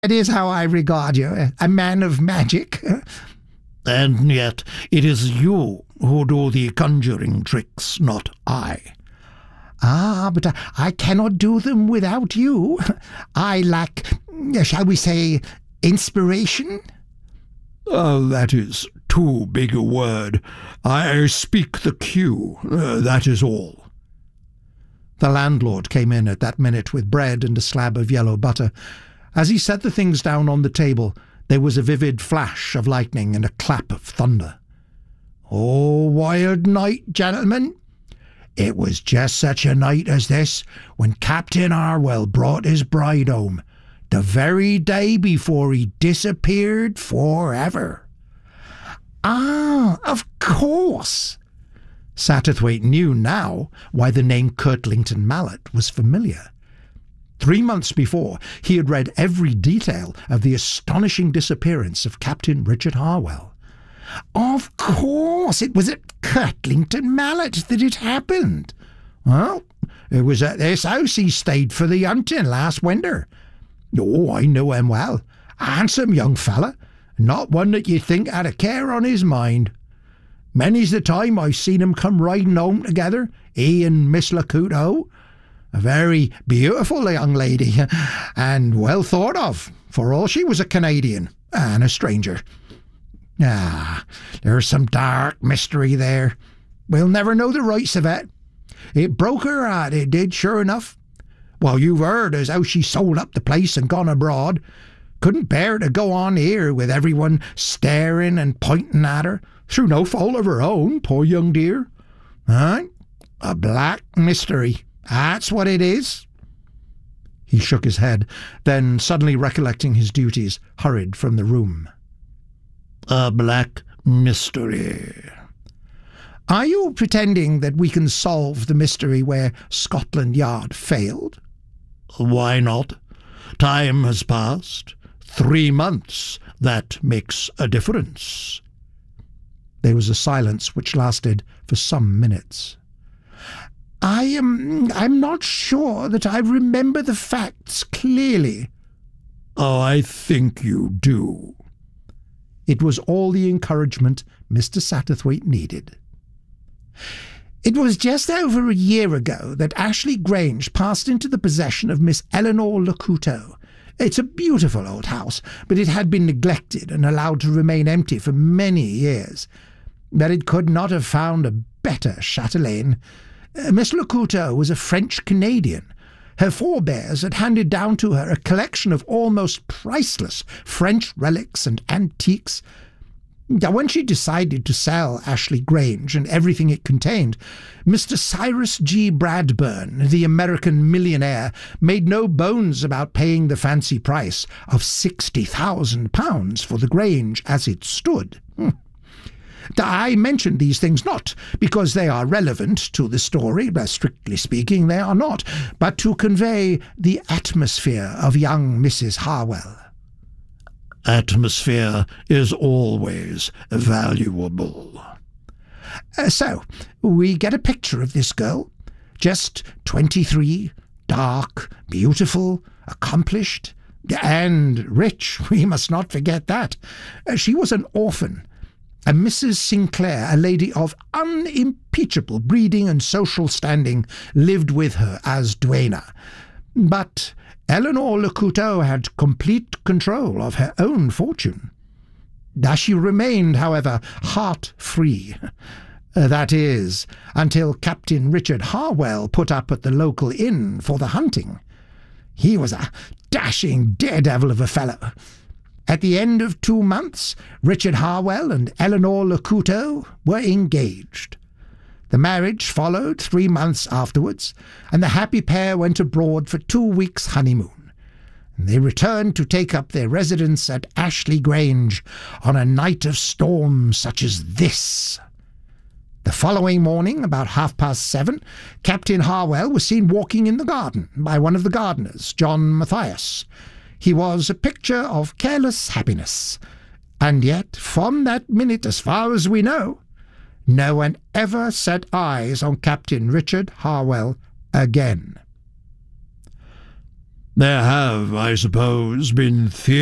That is how I regard you, a man of magic. And yet it is you who do the conjuring tricks, not I. Ah, but I cannot do them without you. I lack, shall we say, inspiration? That is too big a word. I speak the cue, that is all. The landlord came in at that minute with bread and a slab of yellow butter. As he set the things down on the table, there was a vivid flash of lightning and a clap of thunder. "Oh, wild night, gentlemen! It was just such a night as this when Captain Harwell brought his bride home, the very day before he disappeared forever." "Ah, of course!" Satterthwaite knew now why the name Kirtlington Mallet was familiar. 3 months before, he had read every detail of the astonishing disappearance of Captain Richard Harwell. Of course, it was at Kirtlington Mallet that it happened. Well, it was at this house he stayed for the hunting last winter. Oh, I know him well. A handsome young fella, not one that you'd think had a care on his mind. Many's the time I've seen him come riding home together, he and Miss Lakuto. A very beautiful young lady, and well thought of, for all she was a Canadian and a stranger. Ah, there's some dark mystery there. We'll never know the rights of it. It broke her heart, it did, sure enough. Well, you've heard as how she sold up the place and gone abroad. Couldn't bear to go on here with everyone staring and pointing at her, through no fault of her own, poor young dear. Huh? A black mystery. That's what it is." He shook his head, then, suddenly recollecting his duties, hurried from the room. "A black mystery." "Are you pretending that we can solve the mystery where Scotland Yard failed?" "Why not? Time has passed. 3 months. That makes a difference." There was a silence which lasted for some minutes. I'm not sure that I remember the facts clearly." "Oh, I think you do." It was all the encouragement Mr. Satterthwaite needed. "It was just over a year ago that Ashley Grange passed into the possession of Miss Eleanor Lakuto. It's a beautiful old house, but it had been neglected and allowed to remain empty for many years. But it could not have found a better chatelaine. Miss Lakuto was a French-Canadian. Her forebears had handed down to her a collection of almost priceless French relics and antiques. When she decided to sell Ashley Grange and everything it contained, Mr. Cyrus G. Bradburn, the American millionaire, made no bones about paying the fancy price of £60,000 for the Grange as it stood. I mention these things not because they are relevant to the story, strictly speaking they are not, but to convey the atmosphere of young Mrs. Harwell. Atmosphere is always valuable. So, we get a picture of this girl, just 23, dark, beautiful, accomplished, and rich, we must not forget that. She was an orphan, and Mrs. Sinclair, a lady of unimpeachable breeding and social standing, lived with her as duenna. But Eleanor Lakuto had complete control of her own fortune. She remained, however, heart-free. That is, until Captain Richard Harwell put up at the local inn for the hunting. He was a dashing daredevil of a fellow. At the end of 2 months, Richard Harwell and Eleanor Lakuto were engaged. The marriage followed 3 months afterwards, and the happy pair went abroad for 2 weeks' honeymoon. They returned to take up their residence at Ashley Grange on a night of storm such as this. The following morning, about 7:30, Captain Harwell was seen walking in the garden by one of the gardeners, John Matthias. He was a picture of careless happiness, and yet, from that minute, as far as we know, no one ever set eyes on Captain Richard Harwell again. There have, I suppose, been